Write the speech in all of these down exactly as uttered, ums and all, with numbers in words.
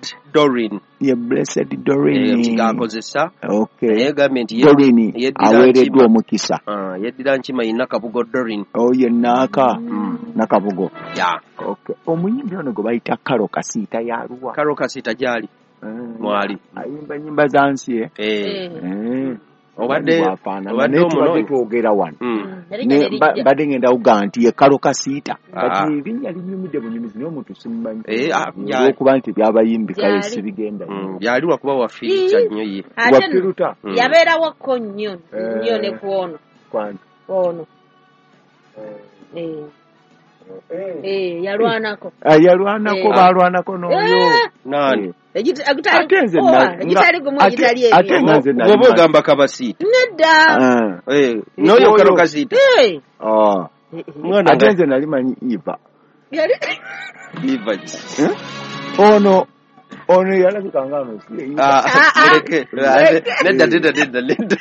Blessed Doreen. Ye Blessed Doreen. Kigakozesa. Okay. Naye gavumenti Doreen aweereddwa omukisa. Ah, yeddira nkima ina Kabugo Doreen. Oh, ye Naaka. Nakabugo. Yeah. Okay. Omuyimbi ono gwe bayita Karo Kasiita yaluwa. Karo Kasiita gyali. Mwali. Ayimba nyimba za nsi eh. Eh. Eh. Obadde obadde omuno twogera wano. Ne badde ngenda uga nti ye Karo Kasiita. Kati linnya linyumidde bunyumizi naye omuntu simumanyi. Eh, okuba nti byabayimbi kale sibigenda. Byali wakuba wafiica nnyo ye. Wafiruta. Yabeerawo ko nnyo nnyo ne kuono. Kwani. Ono. Eh. Eh, yalwanako. Ah, yalwanako balwanako n'oyo. Nani? Atenze na gitali gumu gitali ebi. Atenze na. Wobo gamba Kabasiita. Nedda. Eh, noyo Karo Kasiita. Eh. Ah. Mwana atenze na limanyi Iva. Yali. Iva. Eh? Ono ono yalabika ngano si. Ah, leke. Nedda nedda nedda nedda.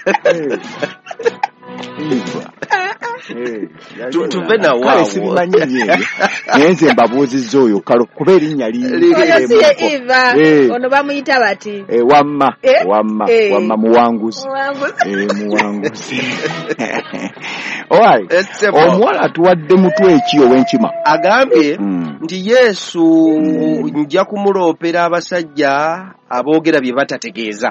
Iva. Tuve na waawo. Sibimanyi yeye. Nenze mbabuuzizza oyo Karo kuba erinnya liri. Oyo si Iva. Ono bamuyita bati. Eh, wamma. Wamma. Wamma muwanguzi. Eh, muwanguzi. Owai. Omuwala atuwadde mutwe eki ow'enkima. Agambye nti Yesu nja kumuloopera abasajja aboogera bye batategeeza.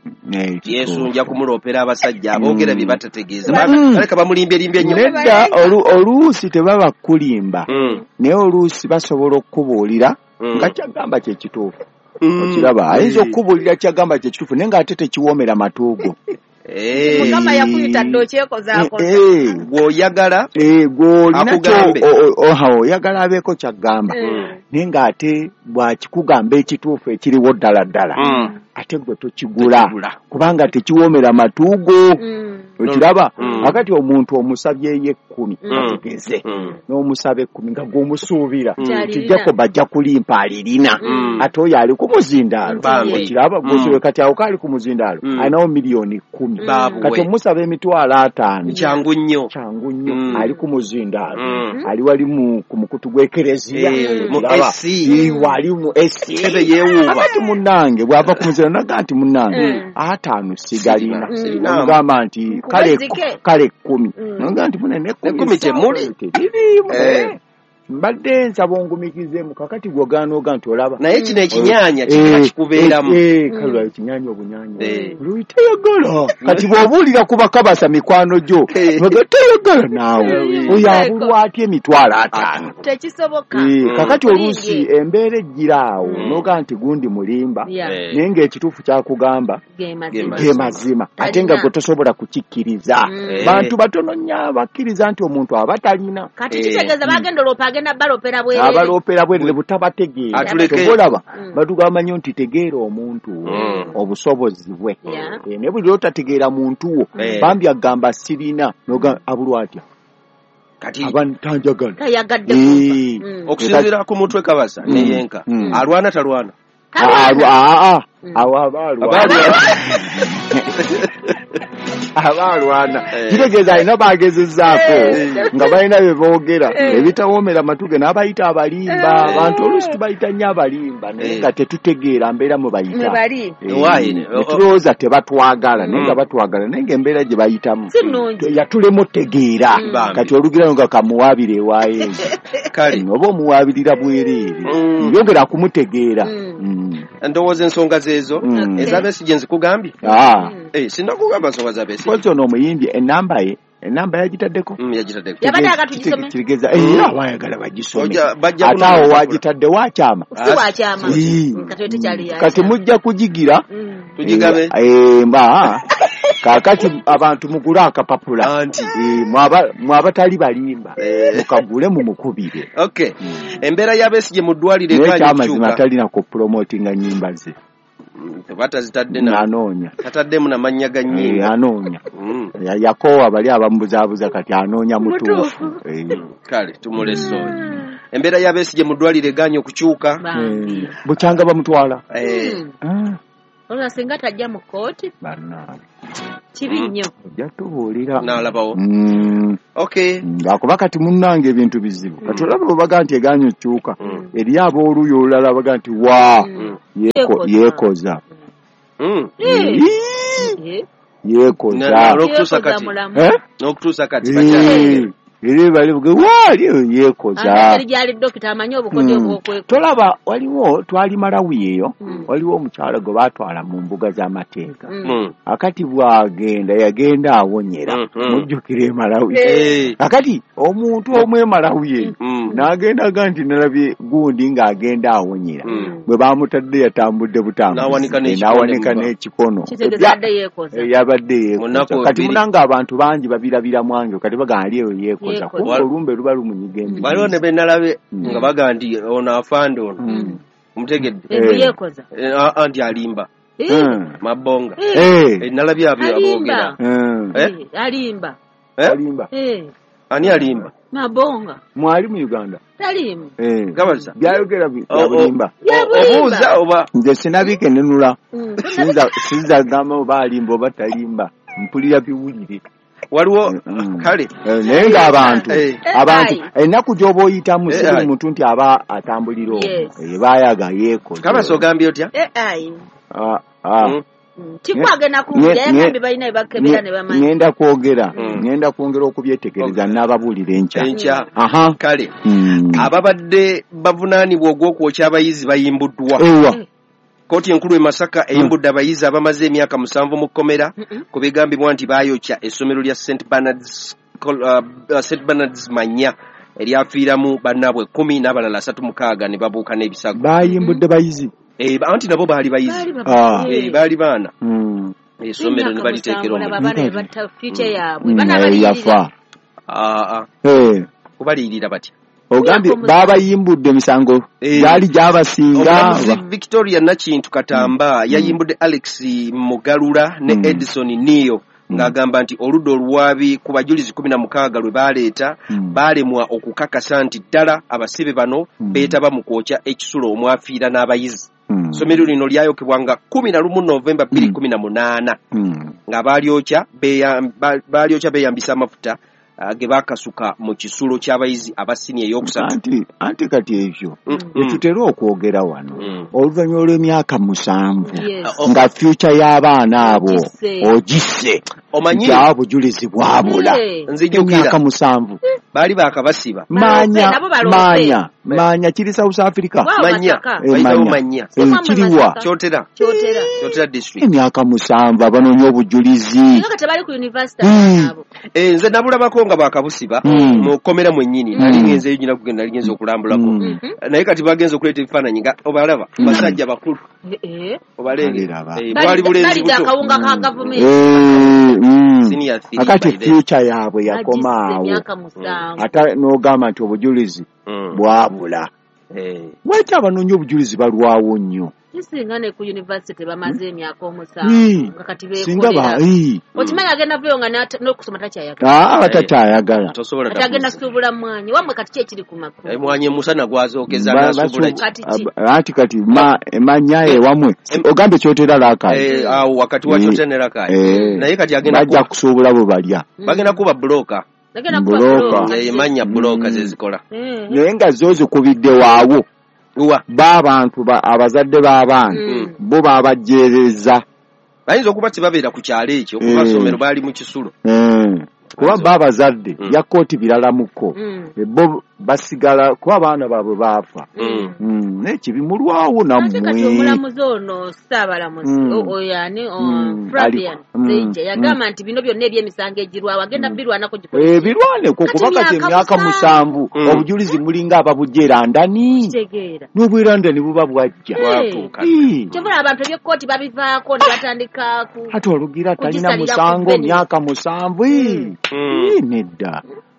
Yesu nja kumuloopera abasajja aboogera bye batategeeza. Baleka bamulimbye limbye nnyo. Nedda oluusi tebaba kulimba. Naye oluusi basobola okubuulira nga kyagamba kye kituufu. Okiraba ayinza okubuulira kyagamba kye kituufu naye ng'ate tekiwoomera matuugo. Eh. Mukama yakuyita ndokyekozaako. Eh, gw'oyagala. Eh, gw'olina kyo oha oyagala abeeko kyagamba. Naye ng'ate bw'akikugamba ekituufu ekiriwo ddala ddala. Ate gwe tokigula kubanga tekiwoomera matuugo. Okiraba akati omuntu omusabye ye kkumi ategeeze n'omusaba ekkumi nga gw'omusuubira kijjako bajja kulimpa alirina ate oyo ali ku muzindaalo. Okiraba gwe kati awo kaali ku muzindaalo alinawo miliyoni kkumi kati omusaba emitwalo ataano kyangu nnyo kyangu nnyo ali ku muzindaalo ali wali ku mukutu gw'ekereziya mu esi wali mu esi ebe yeewuuba akati munnange bw'ava ku muzindaalo naga nti munnange ataano sigalina namugamba nti kale kale kkumi naga nti munene ekkumi temuli tebiriimu mbadde nsaba ongumikizemu kakati gw'ogaana oga nti olaba naye kino ekinyaanya kiba kikubeeramu kalwa ekinyanya obunyanya luli teyagala kati bw'obuulira ku bakabasa mikwano gyo oga teyagala naawe oyo abulwa atya emitwalo ataano tekisoboka kakati oluusi embeera ejjira awo n'oga nti gundi mulimba naye ng'ekituufu kyakugamba ge mazima ate nga gwe tosobola kukikkiriza bantu batono nnyo abakkiriza nti omuntu aba talina kati kitegeeza bagenda olwopa agenda balopera bwerere abalopera bwerere butabategeera tobolaba batugamba nnyo nti tegeera omuntu obusobozi bwe ne buli otategeera muntu wo bambi agamba sirina noga abulwa atya kati abantanjagala tayagadde okusinziira ku mutwe kabasa ne yenka alwana talwana aa awo abaalwana abaalwana kitegeeza alina bagezezzaako nga balina bye boogera ebitawoomera matuge n'abayita abalimba abantu oluusi tubayita nnyo abalimba naye nga tetutegeera mbeera mwe bayita netulowooza tebatwagala naye nga batwagala naye ng'embeera gye bayitamu yatulema otegeera kati olugirano nga kamuwaabire ewaayeezo oba omuwaabirira bwereere yongera kumutegeera ndowooza ensonga zeezo ez'abeesigye nzikugambye sinakugamba nsonga z'abeesigye kozi ono omuyimbi ennamba ye ennamba yagitaddeko yabadde agatugisome kitegeeza era abayagala bagisome ate awo wagitadde wakyama kati mujja kugigira tugigabe kakati abantu mugule akapapula mwabatali balimba mukagule mumukubire embeera y'abeesigye mu ddwaliro ekyamazima talina ku promotinga nnyimba ze batazitadde anoonya ataddemu n'amannya ga nnyimba anoonya yakoowa bali abamubuzaabuza kati anoonya mutuufu kale tumulese oyo embeera y'abeesigye mu ddwaliro egaanye okukyuka bukyanga bamutwala olwo singa tajja mu kkooti kibi nnyo ojja tubuulira n'alabawo okay ng'akuba kati munnange ebintu bizibu kati olaba obaga nti egaanyi okyuka eri ab'oluuyi olulala baga nti wa yeekoza yeekoza n'okutuusa kati eri bali buge waali yeekoza gyali dokita amanyi obukodyo bw'okweko tolaba waliwo twali Malawi eyo waliwo omukyala gwe baatwala mu mbuga z'amateeka akati bw'agenda yagenda awonyera mujjukire e Malawi akati omuntu omu e Malawi eyo n'agenda aga nti nalabye gundi ng'agenda awonyera bwe baamutadde yatambudde butambuzi n'awanika n'ekikono yabadde yeekoza kati munanga abantu bangi babirabira mwange kati bagandi eyo yeekoza kuba olumbe luba lumunyiga embi waliwo ne bennalabye nga baga nti ono afande ono omutegedde yeekoza anti alimba mabonga nalabye aboogera alimba alimba ani alimba mabonga mwali mu Uganda talimu gabaza byayogera byabulimba obuuza oba nze sinabikenenula sinza gamba oba alimba oba talimba mpulira biwulire waliwo kale naye ng'abantu abantu ennaku gy'oba oyitamu siri muntu nti aba atambulira omu baayaga yeekoze kabasa ogambye otya kikwagenda kuwulira yagambye balina ebakebera ne bamanyi ngenda kwogera ngenda kwongera okubyetegereza n'ababuulira enkya kale ababadde bavunaanibwa ogw'okwokya abayizi bayimbuddwa Kooti enkulu e Masaka eyimbudde abayizi abamaze emyaka musanvu mu kkomera ku bigambibwa nti baayokya essomero lya Saint Bernard's uh, Saint Bernard's Manya eryafiiramu bannaabwe kumi n'abalala asatu mukaaga ne babuuka n'ebisago. Bayimbudde bayizi eh anti nabo baali bayizi eh baali baana essomero ne baliteekera omu future yaabwe bana baliyirira ah ah kubaliyirira bati Ogambi baba yimbudde misango yali jabasinga Victoria Nakintu Katamba yayimbudde Alex Mugalula ne mm. Edison Niyo mm. ngagamba nti oluddo olwabi ku bajulizi kumi na mukaaga lwe baleeta mm. balemwa okukakasa nti ddala abasibe bano mm. beetaba mu kwokya ekisulo omwafiira n'abayizi mm. somero lino lyayokebwanga kumi na lumu Novemba bbiri kumi na munaana mm. nga balyokya balyokya beyambisa amafuta Uh, ge bakasuka mu kisulo ky'abayizi abasini eyokusatu anti anti kati ekyo etutera okwogera wano mm. oluvannyuma lw'emyaka musanvu yes. nga future y'abaana abo ogisse omanyi bujulizi bwabula nzijukira emyaka musanvu baali bakabasiba manya manya manya kiri South Africa manya bayizo manya kiriwa kyotera kyotera kyotera district emyaka musanvu abanoonya obujulizi nga tebali ku university nabo eh nze nabulabako nga bakabusiba mu komera mwennyini nali ngenze yina kugenda nali ngenze okulambulako naye kati bagenze okuleeta ebifaananyi nga obalaba basajja bakulu eh obalenge bali bulenzi buto akawunga ka government senior three akati future yaabwe yakomaawo ata n'ogamba nti obujulizi bwabula lwaki abanoonya obujulizi balwawo nnyo Singa ne ku university bamaze emyaka omusanvu nga kati beekolera okimanyi agenda vyo nga n'okusoma takyayagala ah takyayagala atagenda suubula mwanyi wamwe kati kyekiri ku makulu mwanyi musana gwazookeza n'asuubula kati ati kati emanyaye wamwe ogambe kyotera lakayi awo wakati wa kyotera ne lakayi naye kati agenda bajja kusuubula bwe balya bagenda kuba bloka bagenda emanya bloka zezikola naye nga zo zikubidde waawo uwa b'abantu abazadde b'abaana bo babajjeereza bayinza okuba tebabeera ku kyalo ekyo kuba somero baali mu kisulo kuba babazadde yakkooti birala muko bo basigala kuba abaana baabwe baafa n'ekibi mulwawo nammwe kati omulamuzi ono ssaabalamuzi oyani Flavian Zeija yagamba nti bino byonna eby'emisango egirwawo agenda birwanako gikolera birwaneko kuba kati emyaka musanvu obujulizi mulinga ababujeera ndani n'obwera ndani buba bwajja kyobula abantu ebyekkooti babivaako ne batandika ku ate olugira talina musango myaka musanvu nedda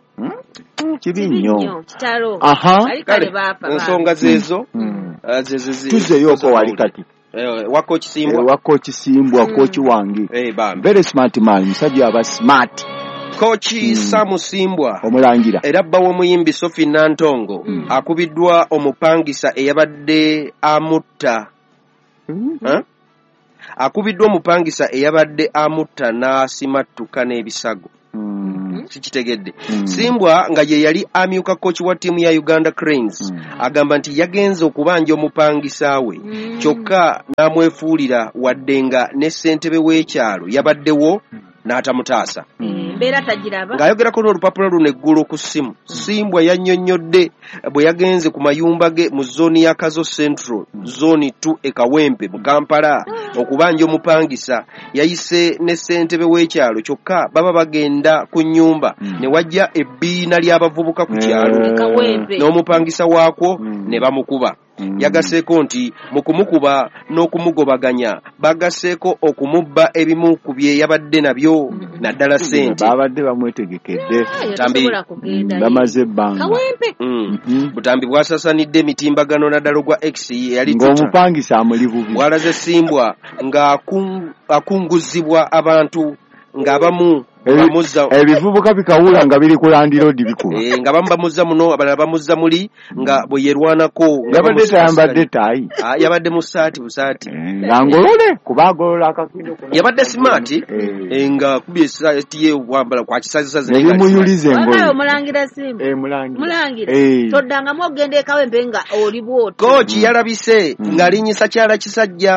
kibi nnyo kitalo kale ensonga zezo tuzeeyoko wali kati wako kisimbwa wako kisimbwa kochi wange very smart man musajja aba smart kochi Samu Simbwa omulangira era bba w'omuyimbi Sophie Nantongo akubiddwa omupangisa eyabadde amutta akubiddwa omupangisa eyabadde amutta n'asimattuka n'ebisago. Mm. Sikitegedde. Mm. Simbwa nga ye yali amyuka coach wa tiimu ya Uganda Cranes mm. agamba nti yagenze okubanja omupangisa we mm. kyokka n'amwefuulira wadde nga ne ssentebe w'ekyalo yabaddewo mm. n'atamutaasa. Mbeera mm. tagiraba. Ng'ayogerako n'olupapula luno eggulu ku ssimu. Mm. Simbwa yannyonnyodde bwe yagenze ku mayumba ge mu zooni ya Kazo Central, mm. zooni two e Kawempe mu Kampala mm. okubanja omupangisa. Yayise ne ssentebe w'ekyalo kyokka baba bagenda ku nnyumba mm. ne wajja ebbiina ly'abavubuka ku kyalo mm. n'omupangisa waakwo mm. ne bamukuba. Mm. Yagaseeko nti mu kumukuba n'okumugobaganya bagaseeko okumubba ebimu ku bye yabadde nabyo mm. naddala ssente. Babadde bamwetegekedde Tambi bamaze ebbanga. Mm. Mm. Butambi bwasasanidde emitimbagano naddala gwa X yali ng'omupangisa amuli bubi. Bwalaze Simbwa ng'akunguzibwa abantu ng'abamu ebivubuka bikawula nga biri ku Land Road bikuba. Eh nga bamba muzza muno abalala bamuzza muli nga bwe yerwanako ngabadde tayambadde tayi. Ah yabadde mu saati busaati. Nga ngolole kubagolola akakindo kuna. Yabadde smart eh nga kubye saati ye wambala kwa kisazisazi ne muyulize ngolo. Ayo mulangira Simba. Eh mulangira. Mulangira. Toddanga mu ogende Kawempe nga oli bwoti. Coach yalabise nga linyisa kyala kisajja.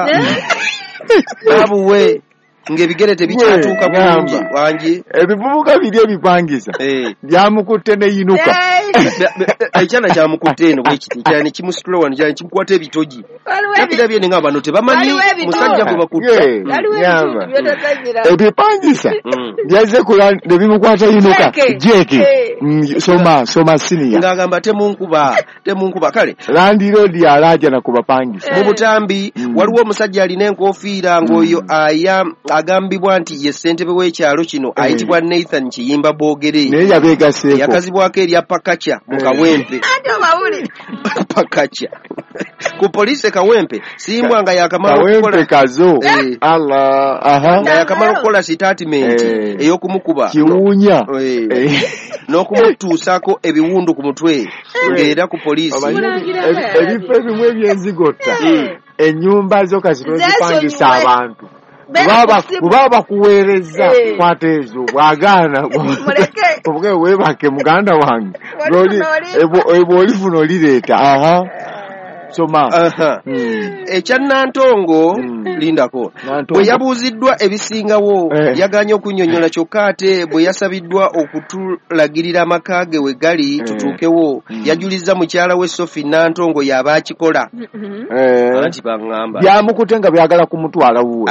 Babuwe ngebigere tebikyatuuka bulungi wangi ebivubuka biri ebipangisa byamukutte ne yinuka ekyana kyamukutte eno bwekiti kyane kimusitula wano kyane kimukwata ebitogi nakirabye ne nga bano tebamanyi musajja gwe bakutte ebipangisa byaze kula ne bimukwata yinuka jeke soma soma siniya ngagamba temunkuba temunkuba kale Land Road yalaja na kubapangisa mu Butambi waliwo omusajja alina enkofiira ng'oyo aya agambibwa nti ye ssentebe w'ekyalo kino ayitibwa Nathan Kiyimba Boogere naye yabeegaseeko yakazibwako erya Pakacha mu Kawempe Pakacha ku poliisi Kawempe Simbwa nga yakamala okukola kazo Allah aha nga yakamala okukola statement ey'okumukuba kiwunya n'okumutuusako ebiwundu ku mutwe ng'era ku poliisi ebifo ebimu ebyenzigota ennyumba zo kasitozipangisa abantu baba bakuweereza kwata ezo bwagaana obuge weebake muganda wange ebo olifuna olireeta aha soma ekya Nantongo lindako bwe yabuuziddwa ebisingawo yaganye okunnyonnyola kyokka ate bwe yasabiddwa okutulagirira amaka ge we gali tutuukewo yajuliza mukyala we Sophie Nantongo yaba akikola anti baŋŋamba byamukutte nga byagala kumutwala wuwe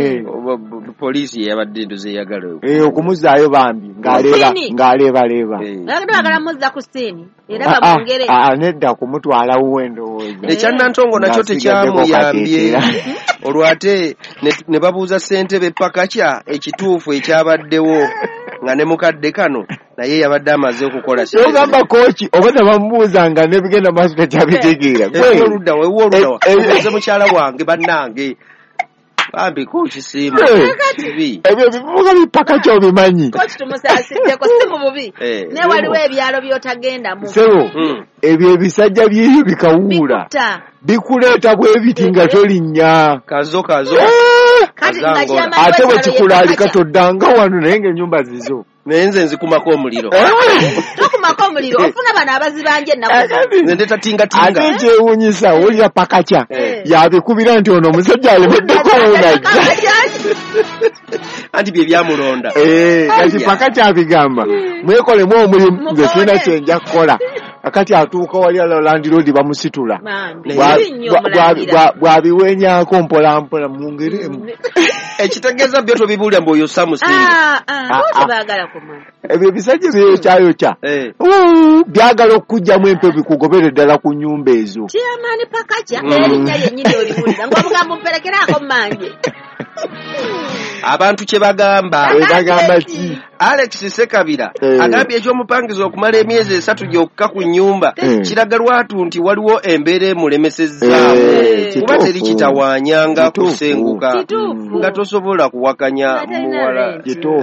poliisi yabadde ndoze eyagala okumuzaayo bambi ng'aleebaleeba bagala muzza ku siini era bamwongere nedda kumutwala wuwe ndowooza ekya Nantongo nakyo tekyamuyambye olwate ne babuuza ssentebe Pakacha ekituufu ekyabaddewo nga ne mukadde kano naye yabadde amaze okukola ogamba kochi oba tebamubuuza nga nebigenda maaso tekyabitegeera oludda oludda obuuze mukyala wange bannange bambi kochi simu ebyo bivuga bipakacha obimanyi kochi tumusasiddeko si mu bubi ne waliwo ebyalo byotagenda mu sebo ebyo ebisajja byebyo bikawuula bikuleeta bwe biti nga tolinnya kazo kazo ate bwe kikulaalika toddanga wano naye ng'ennyumba zizo naye nze nzikumako omuliro tokumako omuliro ofuna bano abazibanja ennaku nendeta tingatinga ate ekyewuunyisa wulira Pakacha yabikubira nti ono omusajja alemeddeko wonajja anti bye byamulonda kati Pakacha abigamba mwekolemu omulimu nze sirina kyenja kukola akati atuuka wali ala Land Road bamusitula bwabiwenyaako mpola mpola mu ngeri emu ekitegeeza byo tobibuulira mbuoyo samusinga ebyo ebisajja byeyokyayokya byagala okujjamu empe bikugoberera ddala ku nnyumba ezo kyamaani Pakacha erinnya yennyini olibuulira ng'omugambo mperekeraako manje abantu kye bagamba bagamba ki Alex Sekabira agambye ekyomupangizo okumala emyezi esatu gyokka ku nnyumba kiraga lwatu nti waliwo embeera emulemesezza kuba teri kitawaanyanga kusenguka nga tosobola kuwakanya muwala.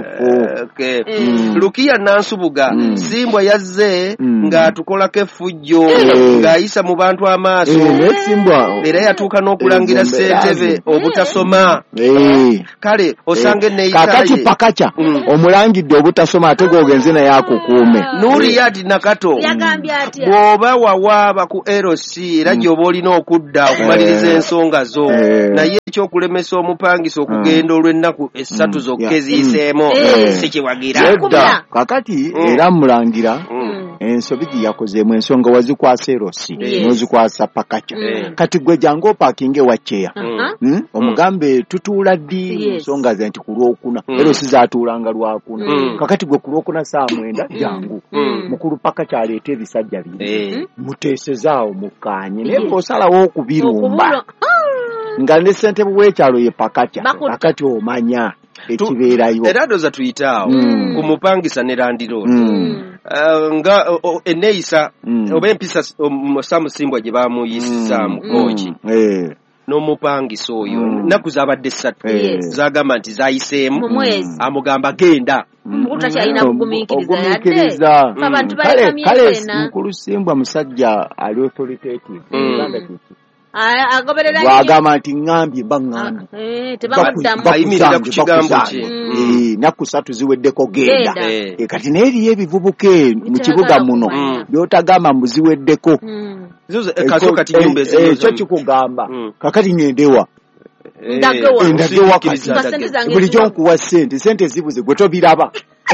Lukiya Nansubuga Simbwa yazze ng'atukolako effujjo ng'ayisa mu bantu amaaso era yatuuka n'okulangira ssentebe obutasoma. Kale osanga enneeyisa kakati pakacha omulangidde obutasoma ate gwogenze naye akukuume. Nuriyat Nakato bw'oba wawaaba ku L C era gy'oba olina okudda okumaliriza ensonga zo naye ekyokulemesa omupangisa okugenda olw'ennaku essatu zokka eziyiseemu si kiwagira. Kakati era mulangira ensobi gye yakozeemu ensonga wazikwasa L C n'ozikwasa pakacha. Kati gwe jangu opaakinge wacceya omugambe tutuula ddi ensonga ze nti ku lwokuna L C zaatuulanga lwakuna. Kakati gwe ku lwokuna saa mwenda jangu mukulu pakacha aleeta ebisajja bibiri muteesezaawo mukkaanye naye ng'osalawo okubirumba nga ne ssentebe w'ekyalo ye pakacha kakati omanya ekibeerayo. Era ndoza tuyitaawo ku mupangisa ne landiroodi nga enneeyisa oba empisa Samusimbwa gye baamuyisizaamu kooki n'omupangisa oyo nnaku zaabadde ssatu zagamba nti zayiseemu amugamba genda ogumiikiriza. Kale mukulu Simbwa musajja ali authoritative wagamba nti ŋŋambye mba ŋŋambye ayimirira ku kigambo kye nnaku ssatu ziweddeko genda. Kati naye eriyo ebivubuka mu kibuga muno by'otagamba mbu ziweddeko ekyo kikugamba kakati ŋŋendewa ndagewa bulijjo nkuwa ssente ssente zibuze gwe tobiraba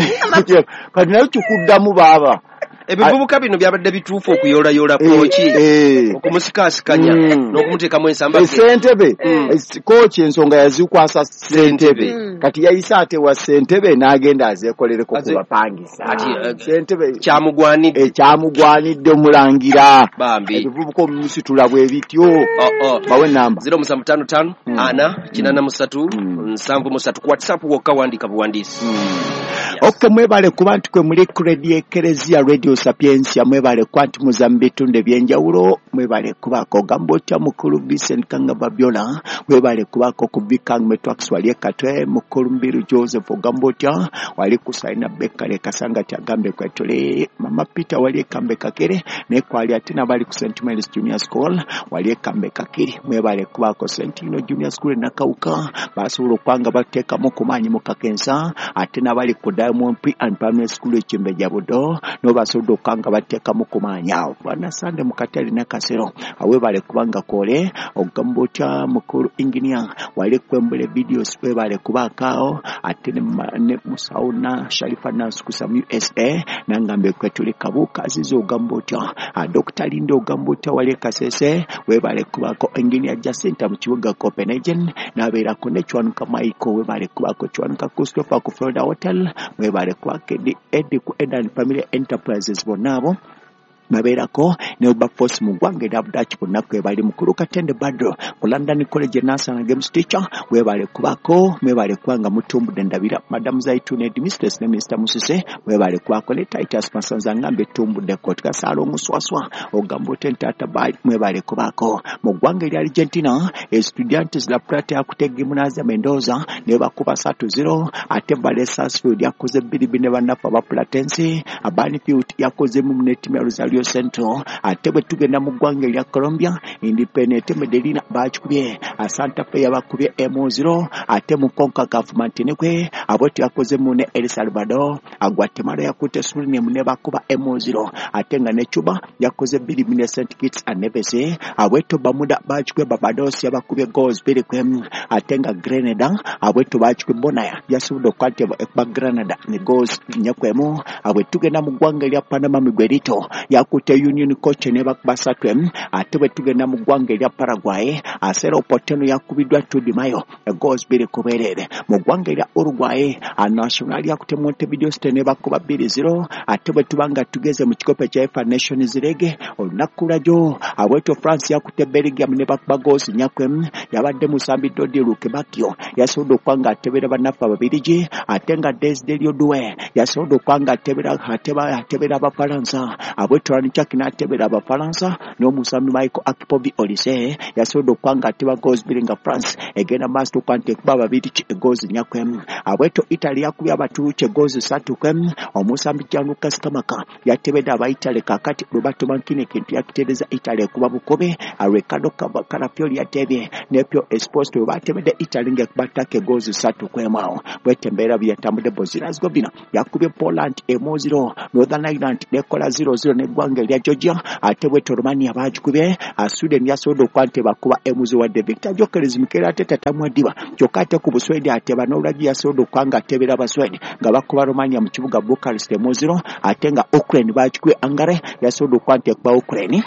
kati naye kikuddamu baaba ebivubuka bino byabadde bituufu okuyoolayoola kooki okumusikaasikanya n'okumuteekamu ensamba ssentebe kooki ensonga yazikwasa ssentebe kati yayisa ate wa ssentebe n'agenda azeekolereko ku bapangisa. Ssentebe kyamugwanidde kyamugwanidde omulangira ebivubuka omumusitula bwe bityo. bawe namba zero musanvu ttaano ttaano ana kinana musatu nsanvu musatu ku WhatsApp wokka wandika buwandiisi. Okay, mwebale kuba nti kwe muli ku radio Ekereziya Radio Sapiensia, mwebale kwa nti muza mu bitundu ebyenjawulo, mwebale kubako Gambotya mukulu Vincent Kanga Babyola, mwebale kubako ku Bikang Metwax wali Katwe mukulu Mbiru Joseph Gambotya, wali kusaina Bekale Kasanga Tyagambe kwetole, Mama Peter wali Kambe Kakere, ne kwali atina bali ku Saint Mary's Junior School, wali Kambe Kakiri, mwebale kubako Sentino Junior School nakauka, basubula kwanga bateka mu kumanyi mu Kakensa, atina bali ku Diamond Pre and Primary School Chimbe Jabudo no basodo kanga bateka mukumanya bwana Sande mukatali na Kasero awe bale kubanga kole Ogambotya mukuru engineer wale kwembele videos we bale kubakao atene ne Musauna Sharifa na Sukusa U S A nangambe kwetuli kabuka zizo Ogambotya Doctor Lindo Ogambotya wale Kasese we bale kubako engineer Jacinta mukibuga Copenhagen na bera konechwan kama iko we bale kubako chwan ka Christopher ku Florida Hotel mwebale kwake di edi ku Edan Family Enterprises bonabo maberako ne oba force mugwange dabdachi bonako ebali mukuru Katende Badro ku London College National Games teacher webale kubako mwebale kwanga mutumbu dendabira Madam Zaitune Mistress ne Mister Musise webale kwako le Titus Masanza ngambe tumbu de kotka salo muswaswa Ogambote ntata bali mwebale kubako mugwange ya Argentina Estudiantes La Plata akutege munaza Mendoza ne bakuba satu zero ate bale Sarsfield yakoze bili bine banafa ba Platense abani field yakoze mu netime Rosario Central atebwe tugenda mu ggwanga lya Colombia Independent Medellina bachukubye Santa Fe yabakubye M zero ate mu CONCACAF Montenegro aboti yakoze mu ne El Salvador Guatemala yakute Suriname ne bakuba M zero ate nga ne Cuba yakoze bili bine Saint Kitts and Nevis abweto Bamuda bachukubye Barbados yabakubye goals bili kwem ate nga Grenada abweto bachukubye Bonaya yasudo kwate ba Grenada ne goals nyakwemo abwetu tugenda mu ggwanga lya Panama Miguelito ya yakutte Union Coach ne bakubasatu emu ate bwe tugenda mu ggwanga erya Paraguay Acero Porteño yakubiddwa Tudimayo goals bbiri ku bwereere mu ggwanga erya Uruguay Nacional yakutte Montevideo City ne bakuba bbiri zero ate bwe tubanga tugeze mu kikopo kya UEFA Nations League olunaku lwajo abweto France yakutte Belgium ne bakuba goals nnya emu yabadde musambi Dodi Lukebakio yasobola okwanga atebera bannaffe Ababirigi ate nga Desiderio Doué yasobola okwanga atebera atebera atebera Abafalansa abweto Ranichaki n'atebera Abafalansa n'omusambi Michael Akipovi Olise yasobola okwanga ateba goals bbiri nga France egenda maaso okwanga ekuba Ababirigi goals nnya emu abweto Italy yakubye Abaturuki goals ssatu emu omusambi Gianluca Scamacca yatebedde Abaitale kakati Roberto Mancini kintu yakitereeza Italy ekuba bukobe Riccardo Calafiori yatebye nepyo Esposito batebedde Italy ng'ekubattako goals ssatu ku emu awo bwete embeera byatambudde Bosnia-Herzegovina yakubye Poland emu zero Northern Ireland nekola zero zero n'eggwanga erya Georgia ate bwete Romania bagikubye Sweden yasobola okwante bakuba emu zero wadde Victor Gyökeres Mikel Arteta tamwadiba kyokka ate ku Buswedi ateba n'olwagi yasobola okwanga atebera Abaswedi nga bakuba Romania mu kibuga Bucharest emu zero ate nga Ukraine bagikubye Hungary yasobola okwante kuba Ukraine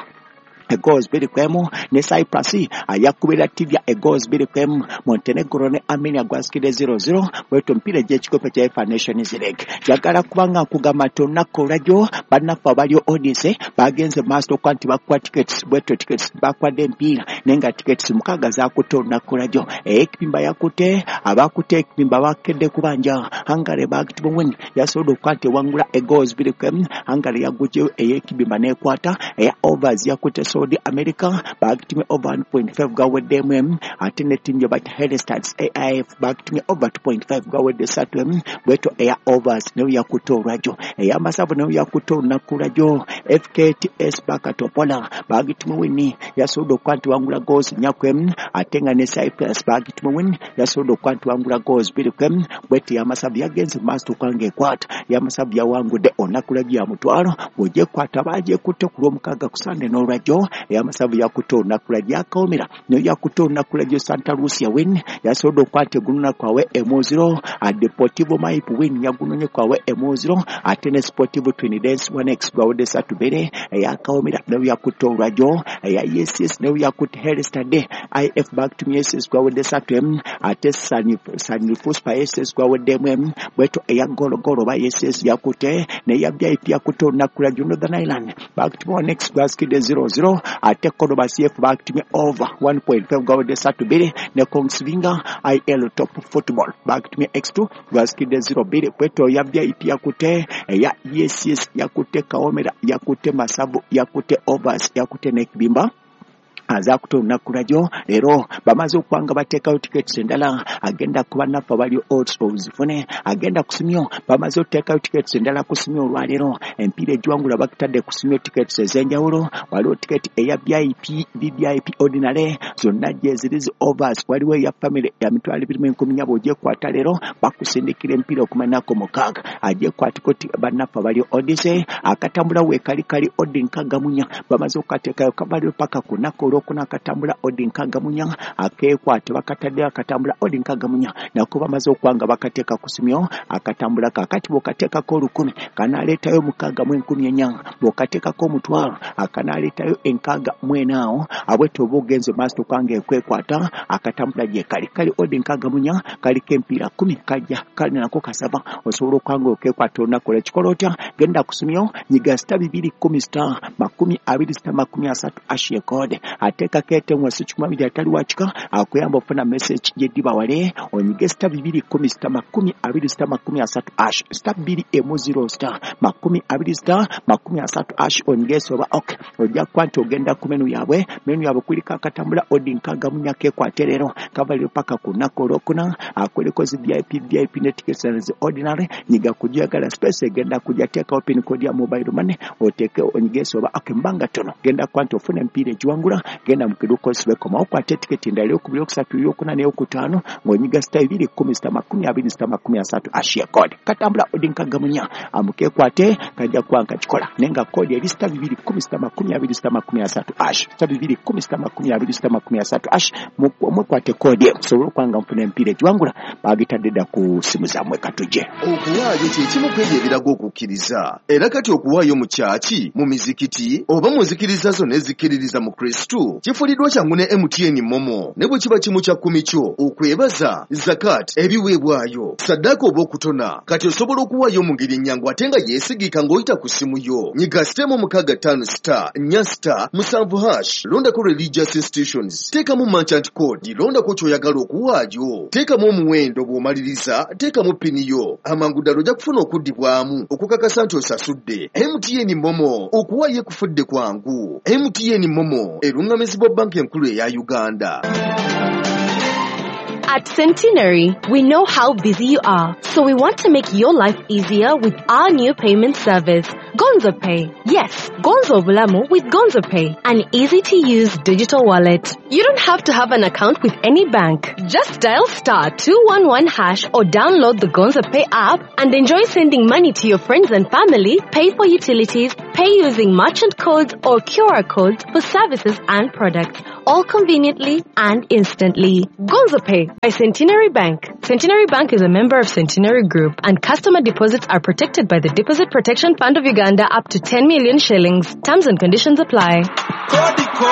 goals bbiri ku emu ne Cyprus ayakubira Latvia goals bbiri ku emu Montenegro ne Armenia gwasikidde zero zero bweto mpira gy'ekikopo kya UEFA Nations League yagala kubanga nkugamba tonako lwajo bannaffe abalio Odyssey bagenze maaso okwa nti bakuwa tickets bweto tickets bakwadde empiira nenga tickets mukaaga zakutte olunaku lwajo ekipimba yakutte abakutte ekipimba bakedde kubanja Hungary bagitimu win yasobola okuba nti ewangula goals bbiri ku emu Hungary yaggukyeyo ey'ekibimba n'ekwata eya overs yakutte Saudi America bagitime over one point five gawedde emu ate ne timu bati Headstars A I F bagitime over two point five gawedde satu emu bweto eya overs ne yakutte olwajo eya masavu ne yakutte olunaku lwajo F K T S Bakatopola bagitime win yasobola okuba nti wangula goals nnya ku emu ate nga ne Cyprus bagitime win yasobola okuba nti wangula goals bbiri ku emu bweto eya masavu yagenze maaso okwange ekwata eya masavu yawangudde olunaku lwajo ya mutwalo bw'ogyekwata bagyekutte ku lw'omukaaga ku Sande n'olwajo eyamasavu yakutte olunaku lwajo yakawomera naye yakutte olunaku lwajo Santa Lucia win yasobola okwata egunona kwawe emu zero Deportivo Maipo win yagunonye kwawe emu zero ate ne Sportivo Trinidad one x gawedde satu bbiri eyakawomera naye yakutte olwajo eya E S S naye yakutte Hellstad I F back to E S S gawedde satu emu ate Sanifuspa E S S gawedde emu emu bweto eya Gologolo ba E S S yakutte naye ya V I P yakutte olunaku lwajo Northern Ireland back to one x gwasikidde zero zero ate Cordoba C F bagitime over one point five gawedde satu bbiri ne Kongsvinger I L Top Football bagitime X two gwasikidde zero bbiri bweto ya V I P yakutte eya E S S yakutte Kawomera yakutte Masavu yakutte overs yakutte n'ekibimba azakutte olunaku lwajo leero bamaze okwanga bateekawo tickets endala agenda kuba naffe abali odds ozifune agenda ku Simyo bamaze oteekawo tickets endala ku Simyo olwaleero empiira egiwangula bakitadde ku Simyo tickets ez'enjawulo waliwo ticket eya V I P V V I P ordinary zonna gye zirizi overs waliwo eya family ya mitwalo ebiri mu enkumi nnya bw'ogyekwata leero bakusindikira empiira okumanako mukaaga agyekwatiko bannaffe abali Odyssey akatambula weekali kali odi nkaaga mu nnya bamaze okukateekayo kabaliro paka ku nnaku kuna katambula odi nkaaga mu nnya akeekwate bakatadde akatambula odi nkaaga mu nnya nako bamaze okwanga bakateeka ku Simyo akatambula kakati bw'okateekako olukumi kanaaleetayo mukaaga mu enkumi ennya bw'okateekako omutwalo akanaaleetayo enkaaga mu enaawo abwete oba ogenze maaso okwanga ekwekwata akatambula gye kali kali odi nkaaga mu nnya kaliko empiira kumi kajja kali nako kasaba osobola okwanga okeekwata olunaku olwekikola otya genda ku Simyo nyiga sita bibiri kumi sita makumi abiri sita makumi asatu ashye kode ateka kete mwasi chuma bidi atali wachika akuyamba ofuna message yediba wale onyige sita bibiri kumi sita makumi abiri sita makumi asatu ash sita bibiri emu zero sita makumi abiri sita makumi asatu ash onyige soba ok ojja kwanti ogenda ku menu yabwe menu yabwe kulika akatambula odi nkaaga mu nnya kekwaterero kabaliro paka ku nnaku olwokuna akuliko zi V I P V I P ne tickets zi ordinary nyiga kujagala space egenda kujja teeka open code ya mobile money oteke onyige soba ok mbanga tono genda kwanti ofuna empiira egiwangula genda mu kiduka osibe komawo kwate tiketi endala eyokubiri okusatu eyokuna n'eyokutaano ng'onyiga sita ibiri kkumi sita makumi abiri sita makumi asatu ashiya kode katambula odinkagamunya amukekwate kajja kuba nga kikola naye nga kode eri sita bibiri kkumi sita makumi abiri sita makumi asatu ash sita bibiri kkumi sita makumi abiri sita makumi asatu ash mwekwate kode musobole okwanga mfuna empiira egiwangula bagitadde dda ku simu zammwe katuje okuwaayo kyekimu kwebyo ebiraga okukkiriza era kati okuwaayo mu kyaki mu mizikiti oba mu nzikiriza zonna ezikiririza mu kristu kifuliddwa kyangu ne M T N Momo ne bwe kiba kimu kya kkumi kyo okwebaza zakat ebiweebwayo saddaaka oba okutona kati osobola okuwaayo mu ngeri ennyangu ate nga yeesigika ng'oyita ku simu yo nyiga sitemu mukaaga ttaano sita nnya sita musanvu hash londako religious institutions teekamu merchant code londako ky'oyagala okuwaayo teekamu omuwendo bw'omaliriza teekamu pini yo amangu ddala ojja kufuna okuddibwamu okukakasa nti osasudde. M T N Momo okuwaayo ekufudde kwangu. M T N Momo erungamizibwa banka enkulu eya Uganda. At Centenary, we know how busy you are, so we want to make your life easier with our new payment service, Gonzo Pay. Yes, Gonzo Bulamu with Gonzo Pay, an easy-to-use digital wallet. You don't have to have an account with any bank. Just dial star two one one hash or download the Gonzo Pay app and enjoy sending money to your friends and family, pay for utilities, pay using merchant codes or Q R codes for services and products, all conveniently and instantly. Gonzo Pay by Centenary Bank. Centenary Bank is a member of Centenary Group, and customer deposits are protected by the Deposit Protection Fund of Uganda up to ten million shillings. Terms and conditions apply.